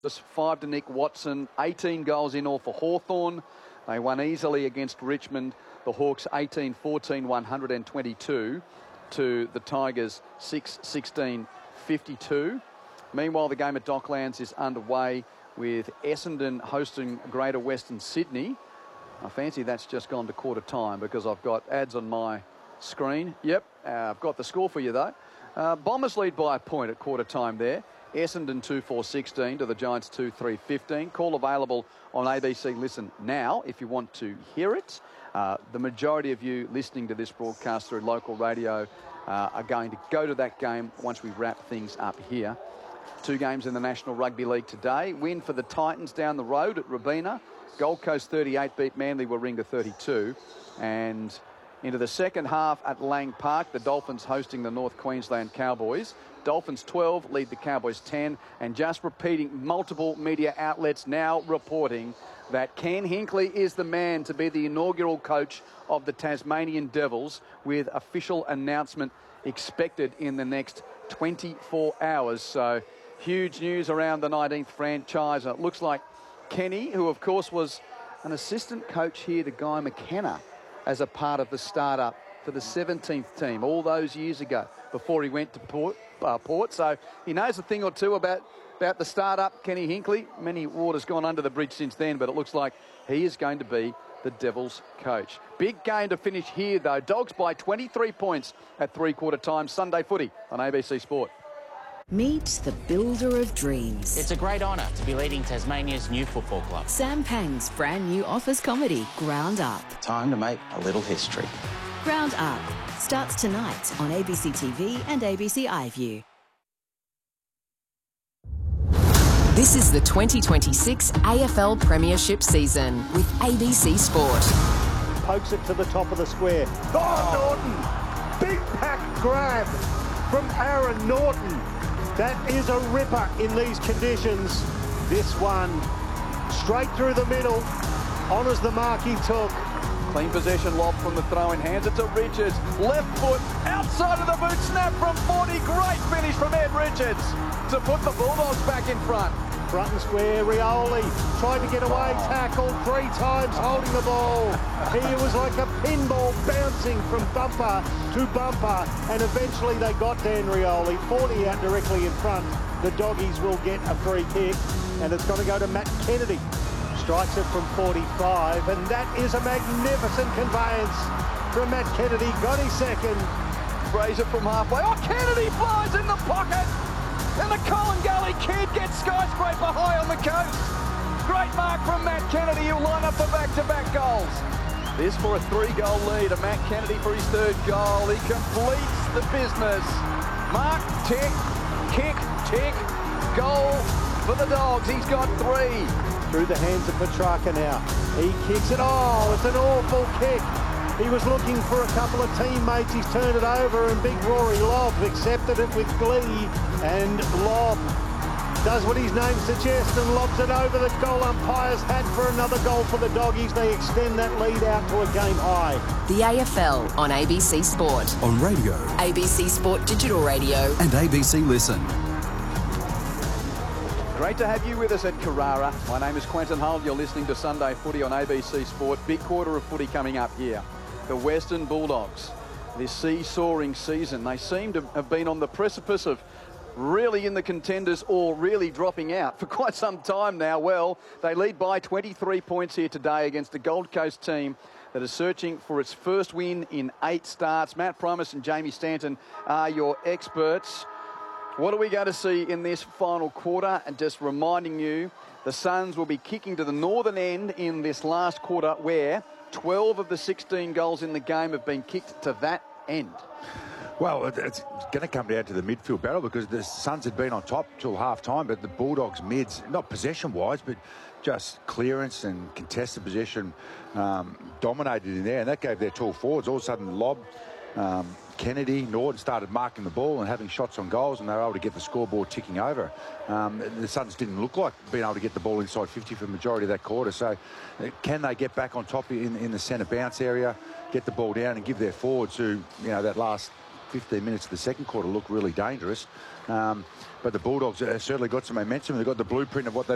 This 5 to Nick Watson, 18 goals in all for Hawthorn. They won easily against Richmond. The Hawks 18-14, 122 to the Tigers 6-16-52. Meanwhile, the game at Docklands is underway with Essendon hosting Greater Western Sydney. I fancy that's just gone to quarter time because I've got ads on my screen. Yep, I've got the score for you though. Bombers lead by a point at quarter time there. Essendon 2-4-16 to the Giants 2-3-15. Call available on ABC Listen now if you want to hear it. The majority of you listening to this broadcast through local radio are going to go to that game once we wrap things up here. 2 games in the National Rugby League today. Win for the Titans down the road at Robina. Gold Coast 38 beat Manly Warringah 32. And into the second half at Lang Park, the Dolphins hosting the North Queensland Cowboys. Dolphins 12 lead the Cowboys 10. And just repeating, multiple media outlets now reporting that Ken Hinkley is the man to be the inaugural coach of the Tasmanian Devils, with official announcement expected in the next 24 hours. So huge news around the 19th franchise. And it looks like Kenny, who of course was an assistant coach here to Guy McKenna as a part of the start-up for the 17th team all those years ago before he went to Port. So he knows a thing or two about the start-up, Kenny Hinkley. Many water's gone under the bridge since then, but it looks like he is going to be the Devils coach. Big game to finish here, though. Dogs by 23 points at three-quarter time. Sunday footy on ABC Sport. Meet the builder of dreams. It's a great honour to be leading Tasmania's new football club. Sam Pang's brand new office comedy, Ground Up. Time to make a little history. Ground Up starts tonight on ABC TV and ABC iView. This is the 2026 AFL Premiership season with ABC Sport. Pokes it to the top of the square. Oh, Norton! Big pack grab from Aaron Norton. That is a ripper in these conditions. This one, straight through the middle, honours the mark he took. Clean possession lob from the throw in hands. It's a Richards. Left foot, outside of the boot, snap from 40. Great finish from Ed Richards to put the Bulldogs back in front. Front and square, Rioli tried to get away, tackled 3 times, holding the ball. He was like a pinball bouncing from bumper to bumper, and eventually they got Dan Rioli, 40 out directly in front. The Doggies will get a free kick, and it's going to go to Matt Kennedy. Strikes it from 45, and that is a magnificent conveyance from Matt Kennedy. Got his second. Fraser from halfway. Oh, Kennedy flies in the pocket. And the Colin Gully kid gets skyscraper high on the coast. Great mark from Matt Kennedy, who'll line up for back-to-back goals. This for a 3-goal lead, and Matt Kennedy for his 3rd goal. He completes the business. Mark, tick, kick, tick, goal for the Dogs. He's got 3. Through the hands of Petrarca now. He kicks it. Oh, it's an awful kick. He was looking for a couple of teammates. He's turned it over, and big Rory Lobb accepted it with glee. And Lobb does what his name suggests and lobs it over the goal umpire's hat for another goal for the Doggies. They extend that lead out to a game high. The AFL on ABC Sport. On radio. ABC Sport Digital Radio. And ABC Listen. Great to have you with us at Carrara. My name is Quentin Hull. You're listening to Sunday Footy on ABC Sport. Big quarter of footy coming up here. The Western Bulldogs, this seesawing season, they seem to have been on the precipice of really in the contenders or really dropping out for quite some time now. Well, they lead by 23 points here today against the Gold Coast team that is searching for its first win in 8 starts. Matt Primus and Jamie Stanton are your experts. What are we going to see in this final quarter? And just reminding you, the Suns will be kicking to the northern end in this last quarter, where 12 of the 16 goals in the game have been kicked to that end. Well, it's going to come down to the midfield battle, because the Suns had been on top till half-time, but the Bulldogs mids, not possession-wise, but just clearance and contested possession dominated in there, and that gave their tall forwards. All of a sudden, Lobb, Kennedy, Norton started marking the ball and having shots on goals, and they were able to get the scoreboard ticking over. The Suns didn't look like being able to get the ball inside 50 for the majority of that quarter. So can they get back on top in the centre bounce area, get the ball down and give their forwards, who, you know, that last 15 minutes of the second quarter looked really dangerous. But the Bulldogs have certainly got some momentum. They've got the blueprint of what they